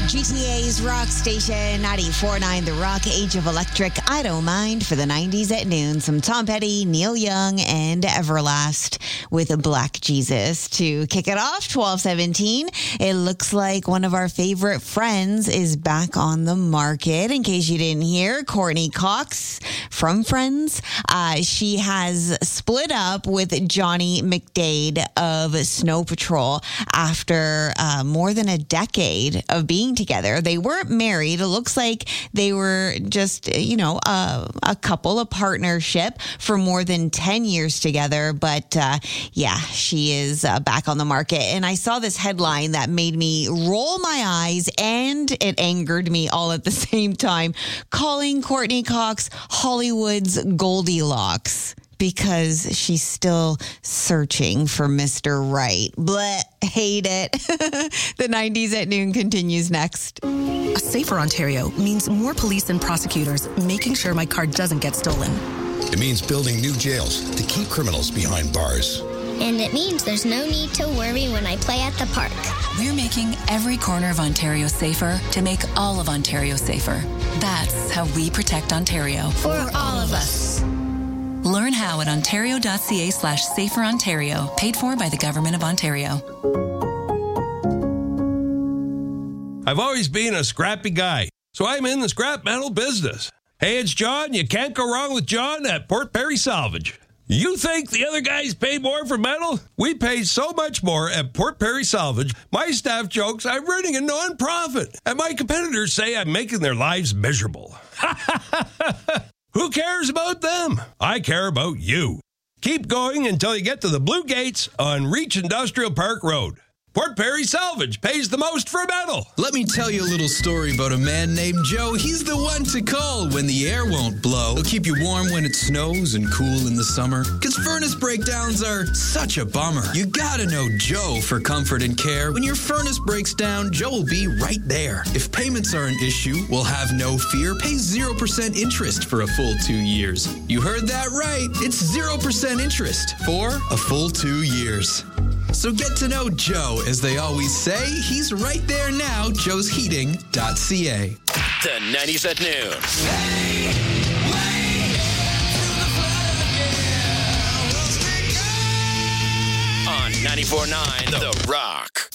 GTA's rock station, 94.9 The Rock, Age of Electric, I Don't Mind for the 90s at noon. Some Tom Petty, Neil Young, and Everlast with a Black Jesus. To kick it off, 12:17, it looks like one of our favorite friends is back on the market. In case you didn't hear, Courtney Cox from Friends. She has split up with Johnny McDade of Snow Patrol after more than a decade of being together. They weren't married. It looks like they were just, a couple, a partnership for more than 10 years together. But she is back on the market. And I saw this headline that made me roll my eyes and it angered me all at the same time, calling Courtney Cox Hollywood's Goldilocks, because she's still searching for Mr. Right. Bleh, hate it. The 90s at noon continues next. A safer Ontario means more police and prosecutors making sure my car doesn't get stolen. It means building new jails to keep criminals behind bars. And it means there's no need to worry when I play at the park. We're making every corner of Ontario safer to make all of Ontario safer. That's how we protect Ontario. For all of us. Learn how at ontario.ca/saferontario, paid for by the Government of Ontario. I've always been a scrappy guy, so I'm in the scrap metal business. Hey, it's John. You can't go wrong with John at Port Perry Salvage. You think the other guys pay more for metal? We pay so much more at Port Perry Salvage. My staff jokes I'm running a non-profit, and my competitors say I'm making their lives miserable. Who cares about them? I care about you. Keep going until you get to the Blue Gates on Reach Industrial Park Road. Port Perry Salvage pays the most for metal. Let me tell you a little story about a man named Joe. He's the one to call when the air won't blow. He'll keep you warm when it snows and cool in the summer. Because furnace breakdowns are such a bummer. You gotta know Joe for comfort and care. When your furnace breaks down, Joe will be right there. If payments are an issue, we'll have no fear. Pay 0% interest for a full 2 years. You heard that right. It's 0% interest for a full 2 years. So get to know Joe. As they always say, he's right there now, joesheating.ca. The 90s at noon. On 94.9 The Rock.